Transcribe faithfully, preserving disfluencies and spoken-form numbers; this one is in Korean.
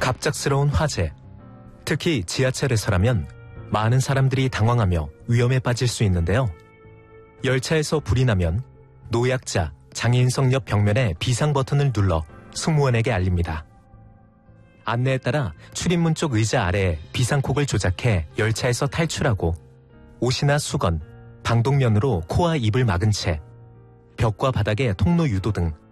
갑작스러운 화재, 특히 지하철에서라면 많은 사람들이 당황하며 위험에 빠질 수 있는데요. 열차에서 불이 나면 노약자, 장애인석 옆 벽면에 비상 버튼을 눌러 승무원에게 알립니다. 안내에 따라 출입문 쪽 의자 아래에 비상콕을 조작해 열차에서 탈출하고 옷이나 수건, 방독면으로 코와 입을 막은 채 벽과 바닥에 통로 유도 등